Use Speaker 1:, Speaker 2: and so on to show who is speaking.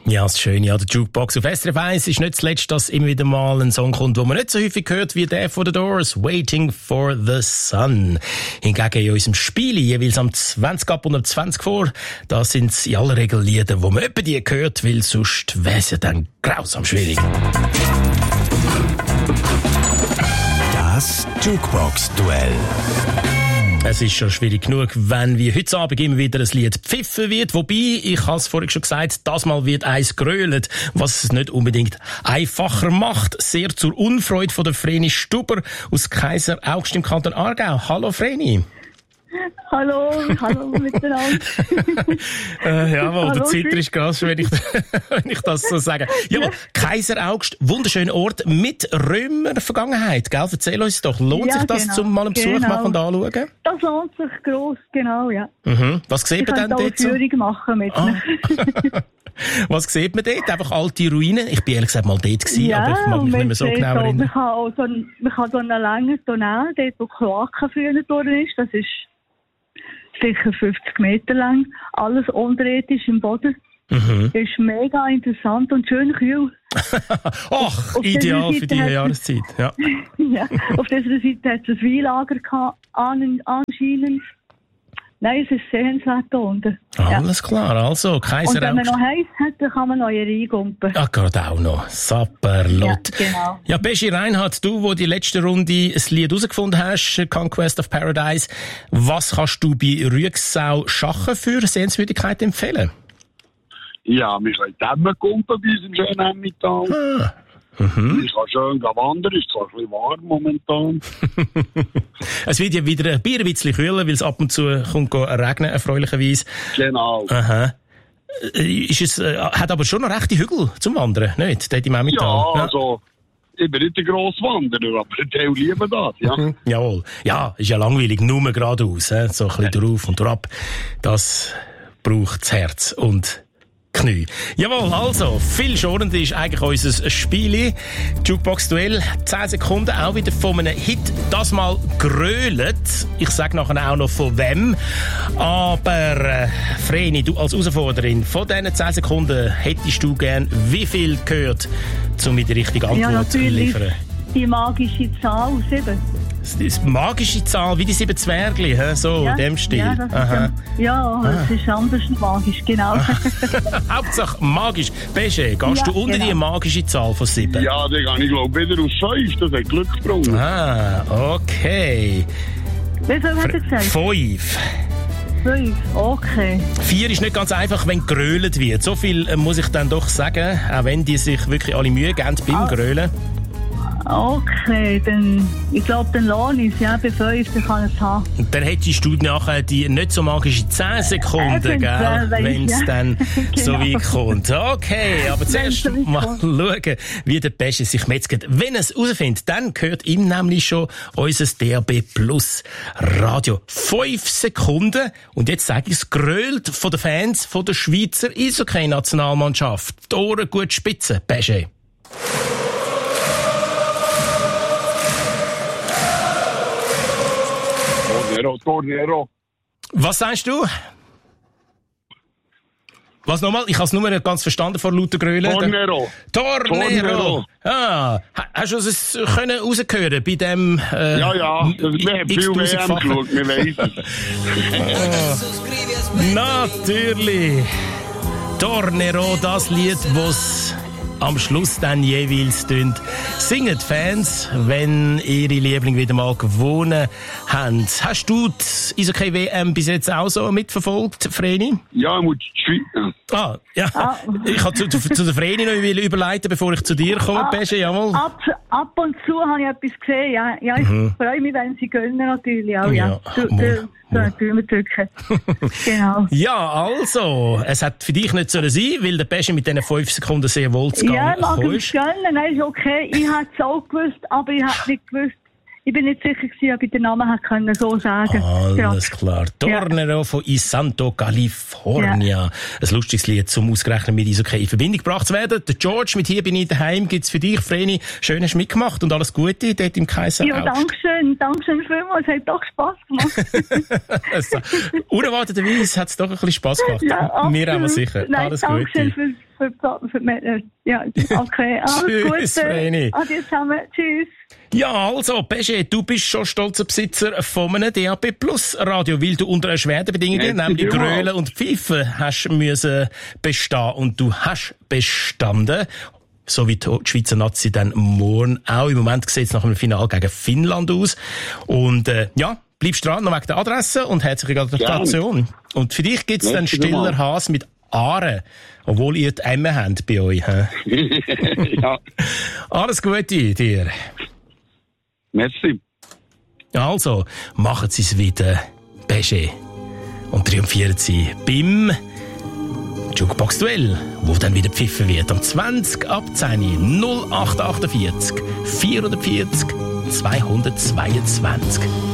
Speaker 1: Ja, das Schöne an der Jukebox auf SRF 1 ist nicht zuletzt, dass immer wieder mal ein Song kommt, den man nicht so häufig hört wie der von The Doors, «Waiting for the Sun». Hingegen in unserem Spiel jeweils am 20 ab und am 20 vor, da sind es in aller Regel Lieder, wo man etwa die hört, weil sonst wäre es ja dann grausam schwierig.
Speaker 2: Das Jukebox-Duell.
Speaker 1: Es ist schon schwierig genug, wenn wie heute Abend immer wieder ein Lied gepfiffen wird. Wobei, ich habe es vorhin schon gesagt, das Mal wird eins grölt, was es nicht unbedingt einfacher macht. Sehr zur Unfreude von der Vreni Stuber aus Kaiser Augst im Kanton Aargau. Hallo Vreni.
Speaker 3: Hallo miteinander.
Speaker 1: Jawohl, der Zitter ist krass, wenn ich das so sage. Jawohl, Kaiser Augst, wunderschöner Ort mit Römer-Vergangenheit, gell? Erzähl uns doch, lohnt sich das, zum mal einen Besuch machen und anschauen?
Speaker 3: Das lohnt sich gross, genau, ja.
Speaker 1: Mhm. Was sieht man denn dort so?
Speaker 3: Ich kann eine Führung machen mit mir.
Speaker 1: Was sieht man dort? Einfach alte Ruinen? Ich bin ehrlich gesagt mal dort gewesen, aber ich mag mich nicht mehr so genau erinnern.
Speaker 3: Man kann so einen langen Tunnel, dort wo Kloaken früher durch ist, das ist sicher 50 Meter lang, alles unterirdisch im Boden. Mhm. Ist mega interessant und schön kühl.
Speaker 1: Ach, ideal für diese Jahreszeit. Ja.
Speaker 3: Ja, auf dieser Seite hat es ein Weinlager gehabt, anscheinend. Nein, es ist sehenswert da unten.
Speaker 1: Alles klar, also Kaiser Augst.
Speaker 3: Und wenn man noch heiß hat, dann kann man noch reingumpen.
Speaker 1: Ja, gerade auch noch. Sapperlot.
Speaker 3: Ja, genau.
Speaker 1: Ja, Beschi Reinhardt, du, wo die letzte Runde ein Lied herausgefunden hast, Conquest of Paradise, was kannst du bei Rüegsau Schachen für Sehenswürdigkeit empfehlen?
Speaker 4: Ja, wir können Dämmerkumpen bei uns im schönen Emmental. Mhm. Ich kann schön wandern, ist zwar ein bisschen warm momentan.
Speaker 1: Es wird ja wieder ein bisschen kühler, weil es ab und zu kommt regnen, erfreulicherweise.
Speaker 4: Genau.
Speaker 1: Aha. Hat aber schon noch rechte Hügel zum Wandern, nicht? Dort im Emmental.
Speaker 4: Ja, also, ich bin nicht der grosse Wanderer, aber der lieben das, ja.
Speaker 1: Mhm. Jawohl. Ja, ist ja langweilig, nur geradeaus, so ein bisschen drauf und drauf. Das braucht das Herz und Knie. Jawohl, also, viel schonender ist eigentlich unser Spiel. Jukebox-Duell, 10 Sekunden, auch wieder von einem Hit, das mal grölet. Ich sage nachher auch noch von wem. Aber, Vreni, du als Herausforderin, von diesen 10 Sekunden hättest du gern wie viel gehört, um mir die richtige Antwort zu liefern?
Speaker 3: Die magische Zahl 7.
Speaker 1: Die magische Zahl, wie die 7 Zwergli, so
Speaker 3: ja,
Speaker 1: in dem Stil.
Speaker 3: Ja, das ist anders magisch, genau.
Speaker 1: Hauptsache magisch. Besche, gehst du unter die magische Zahl von 7?
Speaker 4: Ja, dann gehe ich glaube wieder auf 5, das hat Glück gebraucht.
Speaker 1: Okay.
Speaker 3: Wie viel hat er gesagt?
Speaker 1: 5.
Speaker 3: 5, okay.
Speaker 1: 4 ist nicht ganz einfach, wenn gerölt wird. So viel muss ich dann doch sagen, auch wenn die sich wirklich alle Mühe geben beim Grölen.
Speaker 3: Okay, dann, ich glaube, dann lohnt es, ja, bei 5, dann kann es haben.
Speaker 1: Und dann hättest du nachher die nicht so magische 10 Sekunden, gell, wenn es dann so weit kommt. Okay, aber zuerst mal schauen, wie der Besche sich metzgt. Wenn er es herausfindet, dann gehört ihm nämlich schon unser DAB Plus Radio. 5 Sekunden, und jetzt sage ich es, grölt von den Fans von der Schweizer Eishockey-Nationalmannschaft. Die Ohren gut spitzen, Besche.
Speaker 4: Tornero.
Speaker 1: Was sagst du? Was nochmal? Ich habe es nur nicht ganz verstanden vor lauter Grölen. Tornero. Ah, hast du es rausgehören bei dem...
Speaker 4: ja, wir haben viel WM geschaut, wir weiss es.
Speaker 1: Natürlich. Tornero, das Lied, das am Schluss dann jeweils singen die Fans, wenn ihre Lieblinge wieder mal gewonnen haben. Hast du die Eishockey-WM bis jetzt auch so mitverfolgt, Vreni?
Speaker 4: Ja, ich muss Schweiz.
Speaker 1: Ja. Ich kann zu der Vreni noch überleiten, bevor ich zu dir komme, Besche, jawohl.
Speaker 3: Ab und zu habe ich etwas gesehen, ja. Ja, ich freue mich, wenn sie gönnen, natürlich auch, ja. Drücken. Genau.
Speaker 1: Ja, also, es hat für dich nicht sollen sein, weil der Besche mit diesen 5 Sekunden sehr wohl zu Gang
Speaker 3: ja, mag ich gönnen, nein, ist okay. Ich hätte es auch gewusst, aber ich hätte nicht gewusst. Ich bin nicht sicher gewesen, ob ich den Namen hätte können so sagen.
Speaker 1: Alles klar. Tornero von Isanto, California. Ein lustiges Lied, zum ausgerechnet mit Eishockey in Verbindung gebracht zu werden. Der George mit «Hier bin ich daheim» gibt's für dich, Vreni. Schön, hast du mitgemacht und alles Gute dort im Kaiser Augst.
Speaker 3: Ja, dankeschön vielmals. Es hat doch Spass gemacht.
Speaker 1: Unerwarteterweise hat es doch ein bisschen Spass gemacht.
Speaker 3: Ja,
Speaker 1: mir auch mal sicher.
Speaker 3: Nein,
Speaker 1: alles Gute.
Speaker 3: Ja, okay.
Speaker 1: Tschüss, Vreni.
Speaker 3: Adieu zusammen. Tschüss.
Speaker 1: Ja, also, Pesche, du bist schon stolzer Besitzer von einem DAB Plus Radio, weil du unter erschwerten Bedingungen, nämlich Grölen und Pfeifen, hast müssen bestehen. Und du hast bestanden. So wie die Schweizer Nazi dann morgen auch. Im Moment sieht es nach einem Finale gegen Finnland aus. Und ja, bleibst dran, noch wegen der Adresse und herzliche Gratulation. Und für dich gibt's dann Stiller Haas mit Aare, obwohl ihr die Emme habt bei euch.
Speaker 4: Ja.
Speaker 1: Alles Gute dir.
Speaker 4: Merci.
Speaker 1: Also, machen Sie es wieder, Pesche. Und triumphieren Sie beim Jukebox-Duell, wo dann wieder pfiffen wird. Am 20 ab 10 0848 440 222.